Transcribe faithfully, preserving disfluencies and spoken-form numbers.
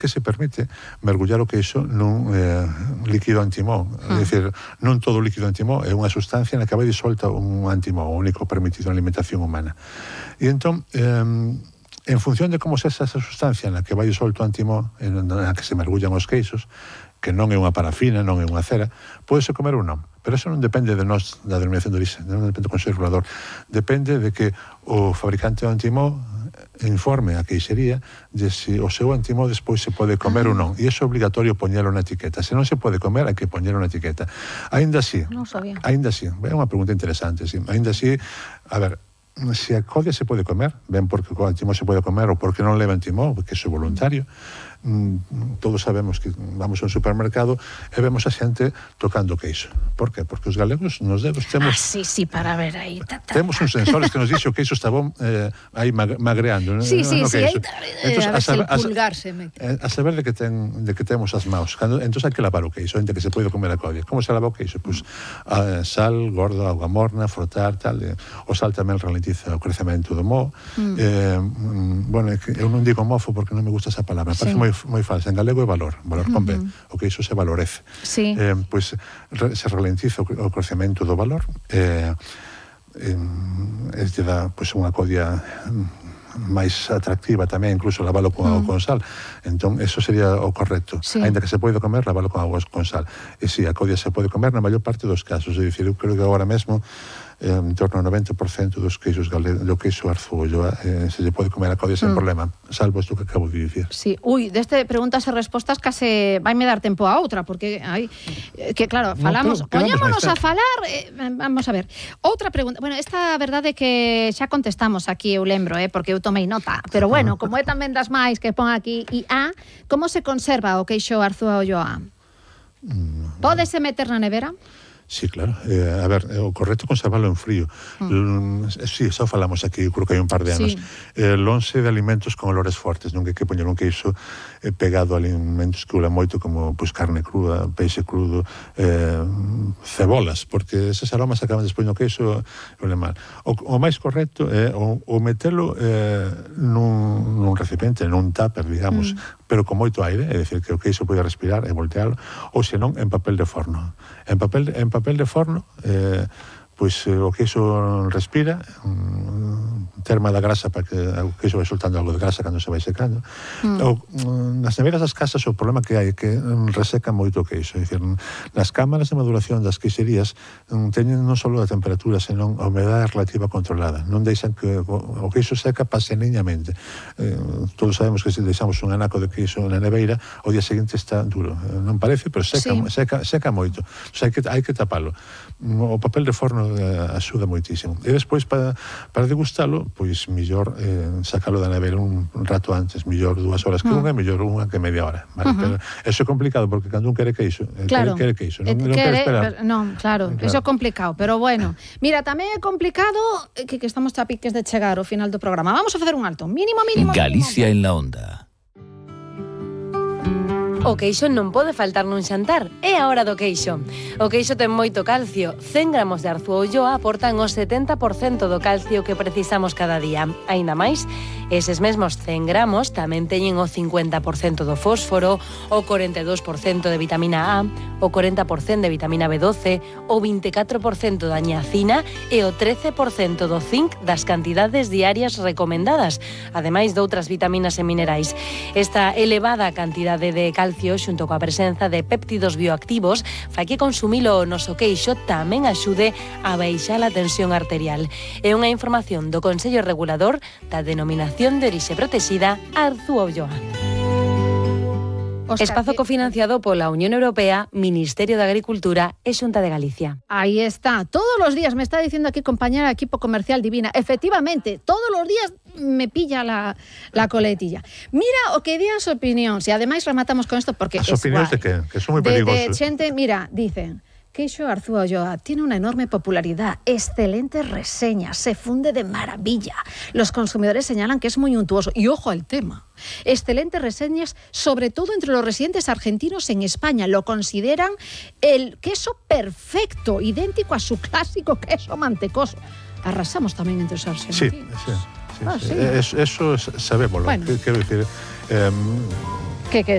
que se permite mergullar o queixo nun eh, líquido antimó. É dicir, non todo o líquido antimó é unha sustancia na que vai disuelta un antimó, o único permitido na alimentación humana. E entón, eh, en función de como sexa esa sustancia na que vai disuelto o antimó, na que se mergullan os queixos, que non é unha parafina, non é unha cera, pódese comer ou non. Pero eso non depende de nós, da denominación de orixe, non depende do Consello Regulador. Depende de que o fabricante do antimó informe a queixería de se o seu antimó despois se pode comer ou non. E iso é obligatorio poñelo na etiqueta. Se non se pode comer, hai que poñelo na etiqueta. Ainda así, non sabía. Ainda así, é unha pregunta interesante, sí. Ainda así, a ver, se a codia se pode comer, ben porque o antimó se pode comer ou porque non leva antimó, porque iso é voluntario, mm, todos sabemos que vamos a un supermercado e vemos a xente tocando queixo. Por que? Porque os galegos nos dedos temos... Ah, sí, sí, para ver aí. Ta, ta, temos uns sensores que nos dixe o queixo está bon eh, aí magreando. Sí, sí, no sí, aí, entonces, a ver se el a, pulgar se mete. A saber de que, ten, de que temos as maus. Cando, entón hai que lavar o queixo, entre que se pode comer a codia. Como se lava o queixo? Pues, a, sal, gordo, agua morna, frotar, tal. Eh, o sal tamén ralentiza o crecemento do mo. Mm. Eh, bueno, eu non digo mofo porque non me gusta esa palabra. Parece sí. moi, moi falsa. En galego é valor, valor con B. Uh-huh. O queixo se valorece. Sí. Eh, pois pues, se ralentiza o crecemento do valor. Eh, eh, este dá pois, pues, unha codia máis atractiva tamén, incluso lavalo con agua mm. con sal. Entón, eso sería o correcto. Sí. Ainda que se pode comer, lavalo con agua con sal. E si, a codia se pode comer na maior parte dos casos. É dicir, eu creo que agora mesmo eh, en torno ao noventa por cento dos queixos galegos, do queixo Arzúa Ulloa, eh, se lle pode comer a codia sen mm. problema, salvo isto que acabo de dicir. Sí, ui, deste preguntas e respostas case vai me dar tempo a outra, porque hai que claro, falamos, no, poñámonos a falar, eh, vamos a ver. Outra pregunta, bueno, esta verdade que xa contestamos aquí, eu lembro, eh, porque eu tomei nota, pero bueno, como é tamén das máis que pon aquí I A, como se conserva o queixo Arzúa Ulloa? Mm, Pódese meter na nevera? Sí, claro. Eh, a ver, o correcto é conservalo en frío. Mm. Sí, só falamos aquí, creo que hai un par de anos. Sí. Eh, lonxe de alimentos con olores fortes, non que hai que poñer un queixo eh, pegado a alimentos que ulan moito, como pues, carne cruda, peixe crudo, eh, cebolas, porque eses aromas acaban despois no queixo e ulen mal. O, o máis correcto é o, o metelo eh, nun, nun recipiente, nun tupper, digamos, mm. pero con moito aire, é dicir, que o queixo pode respirar e voltealo, ou senón en papel de forno. En papel, en papel de forno, eh, pois eh, o queixo respira, um, terma da grasa para que o queixo vai soltando algo de grasa cando se vai secando. Mm. O, um, nas neveras das casas o problema que hai é que um, reseca moito o queixo. É dicir, nas cámaras de maduración das queixerías um, teñen non só a temperatura, senón a humedade relativa controlada. Non deixan que o, o queixo seca pase niñamente. Eh, todos sabemos que se deixamos un anaco de queixo na neveira, o día seguinte está duro. Eh, non parece, pero seca, sí. seca, seca moito. O sea, hai que, hai que tapalo. O papel de forno axuda moitísimo. E despois, para, para degustalo, pois millor eh, sacalo da nevera un, un rato antes, millor dúas horas que uh. unha, millor unha que media hora. Vale? Uh-huh. Pero eso é complicado, porque cando un quere queixo, claro. quere, quere queixo, non, non quere, quere esperar. Non, claro, claro, eso é complicado, pero bueno. Mira, tamén é complicado que, que estamos a piques de chegar ao final do programa. Vamos a facer un alto, mínimo, mínimo. Galicia mínimo. En la onda. O queixo non pode faltar nun xantar, é a hora do queixo. O queixo ten moito calcio, cen gramos de Arzúa Ulloa aportan o setenta por cento do calcio que precisamos cada día. Aínda máis, eses mesmos cen gramos tamén teñen o cincuenta por cento do fósforo, o corenta e dous por cento de vitamina A, o corenta por cento de vitamina B doce, o vinte e catro por cento da niacina e o trece por cento do zinc das cantidades diarias recomendadas, ademais de outras vitaminas e minerais. Esta elevada cantidade de calcio xunto coa presenza de péptidos bioactivos fai que consumilo o noso queixo tamén axude a baixar a tensión arterial. É unha información do Consello Regulador da Denominación de Orixe Protexida Arzúa Ulloa. Espazo cofinanciado pola Unión Europea, Ministerio de Agricultura e Xunta de Galicia. Ahí está. Todos los días me está diciendo aquí compañera de equipo comercial Divina. Efectivamente, todos los días me pilla la, la coletilla. Mira o que di as opinións. E ademais rematamos con esto porque as es opinións guay. de que, que son moi peligrosos. De, de xente, mira, dicen... Queixo Arzúa Ulloa tiene una enorme popularidad, excelentes reseñas, se funde de maravilla. Los consumidores señalan que es muy untuoso. Y ojo al tema. Excelentes reseñas, sobre todo entre los residentes argentinos en España. Lo consideran el queso perfecto, idéntico a su clásico queso mantecoso. Arrasamos también entre los argentinos. Sí, sí. sí, ah, sí. sí. Eso, eso sabémoslo. Bueno. Quiero decir... Eh, ¿Qué, qué?